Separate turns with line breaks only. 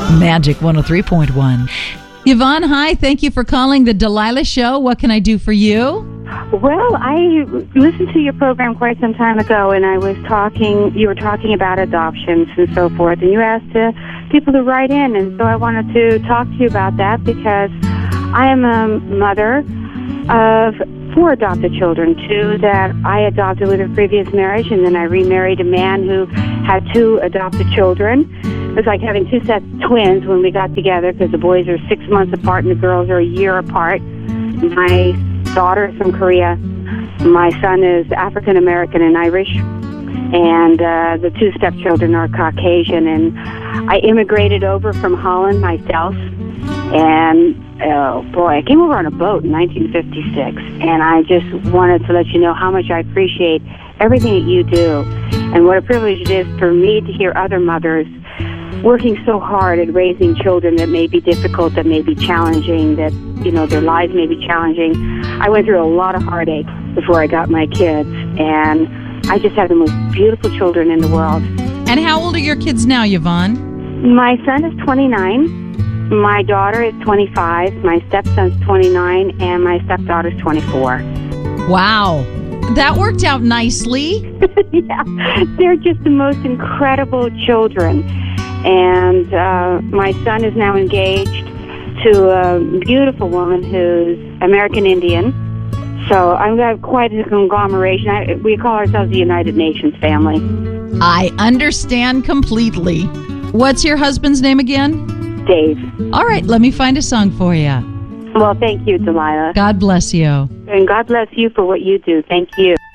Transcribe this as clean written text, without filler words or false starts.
Magic 103.1. Yvonne, hi. Thank you for calling the Delilah Show. What can I do for you?
Well, I listened to your program quite some time ago, and you were talking about adoptions and so forth, and you asked people to write in, and so I wanted to talk to you about that because I am a mother of 4 adopted children, 2 that I adopted with a previous marriage, and then I remarried a man who had 2 adopted children. It was like having 2 sets of twins when we got together because the boys are 6 months apart and the girls are a year apart. My daughter is from Korea. My son is African American and Irish, and the 2 stepchildren are Caucasian. And I immigrated over from Holland myself, and oh boy, I came over on a boat in 1956, and I just wanted to let you know how much I appreciate everything that you do, and what a privilege it is for me to hear other mothers working so hard at raising children that may be difficult, that may be challenging, that, you know, their lives may be challenging. I went through a lot of heartache before I got my kids, and I just have the most beautiful children in the world.
And how old are your kids now, Yvonne?
My son is 29, my daughter is 25, my stepson's 29, and my stepdaughter's 24.
Wow. That worked out nicely.
Yeah, they're just the most incredible children. And my son is now engaged to a beautiful woman who's American Indian. So I've got quite a conglomeration. We call ourselves the United Nations family.
I understand completely. What's your husband's name again?
Dave.
All right, let me find a song for you.
Well, thank you, Delilah.
God bless you.
And God bless you for what you do. Thank you.